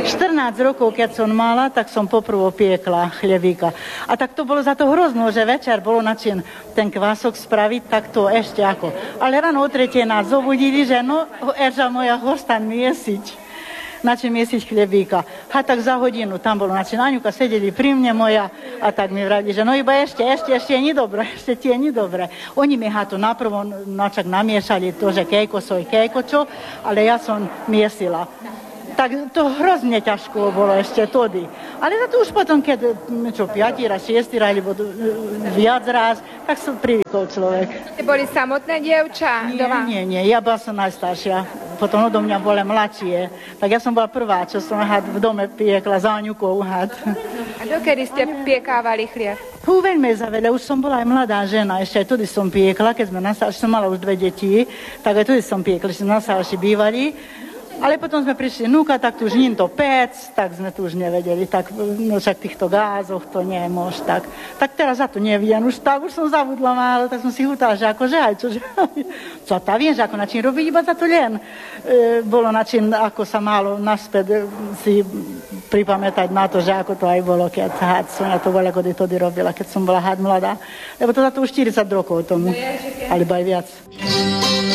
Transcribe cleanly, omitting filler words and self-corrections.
14 rokov, keď som mala, tak som poprvo piekla chlebíka. A tak to bolo za to hrozno, že večer bolo način ten kvások spraviť, tak to ešte ako. Ale ráno o 3:00 nás zobudili, že no, Erža moja, horstan miesiť. Način miesiť chlebíka. A tak za hodinu tam bolo, način Aňuka sedeli pri mne moja a tak mi vradili, že no iba ešte je nedobre, ešte ti je nedobre. Oni mi to naprvo načak namiešali to, že kejko soj, kejko čo, ale ja som miesila. Tak to hrozne ťažko bolo ešte tody. Ale za to už potom, keď 5 raz, 6 raz, alebo viac raz, tak som privykol človek. Ste boli samotné dievča? Nie, ja bola som najstaršia. Potom odo mňa boli mladšie. Tak ja som bola prvá, čo som v dome piekla za Aňukou. A dokedy ste piekávali chlieb? Veľmi zaveľa, už som bola aj mladá žena, ešte aj tedy som piekla, keď sme nastarší, som mala už 2 deti, tak aj tedy som piekla, že sme nastarší bývali. Ale potom sme prišli núka, tak tu už ním to pec, tak sme tu už nevedeli, tak no však týchto gázoch to nemôž, tak teraz za to neviem, už som zabudla málo, tak som si hútala, že akože aj čo, že co tá viem, že ako način robiť, iba za to len bolo način, ako sa málo naspäť si pripamätať na to, že ako to aj bolo, keď Sonia to bola, kedy tedy robila, keď som bola mladá, lebo to za to už 40 rokov tomu, alebo aj viac.